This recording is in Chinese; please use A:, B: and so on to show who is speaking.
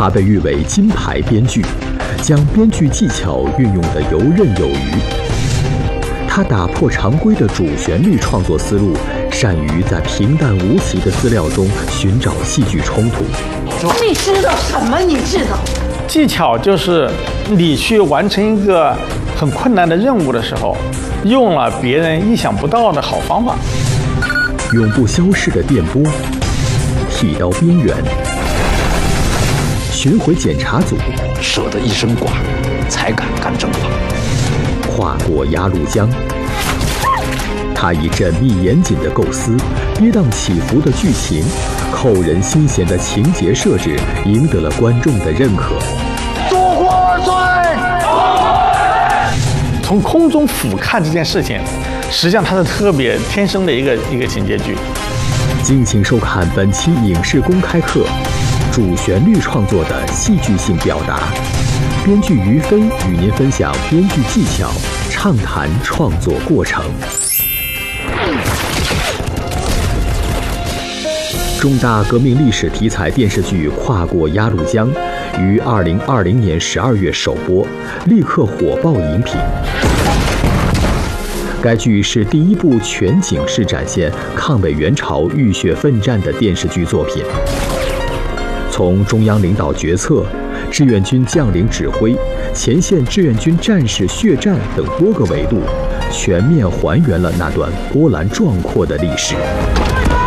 A: 他被誉为金牌编剧，将编剧技巧运用得游刃有余。他打破常规的主旋律创作思路，善于在平淡无奇的资料中寻找戏剧冲突。
B: 你知道什么？你知道？
C: 技巧就是你去完成一个很困难的任务的时候，用了别人意想不到的好方法。
A: 永不消逝的电波，剃刀边缘，巡回检查组，
D: 舍得一身剐，才敢干正话。
A: 跨过鸭绿江，他以缜密严谨的构思、跌宕起伏的剧情、扣人心弦的情节设置，赢得了观众的认可。
E: 祖国万岁！
C: 从空中俯瞰这件事情，实际上它是特别天生的一个情节剧。
A: 敬请收看本期影视公开课，主旋律创作的戏剧性表达。编剧于飞与您分享编剧技巧，畅谈创作过程。重大革命历史题材电视剧《跨过鸭绿江》于2020年12月首播，立刻火爆荧屏。该剧是第一部全景式展现抗美援朝浴血奋战的电视剧作品。从中央领导决策、志愿军将领指挥、前线志愿军战士血战等多个维度，全面还原了那段波澜壮阔的历史。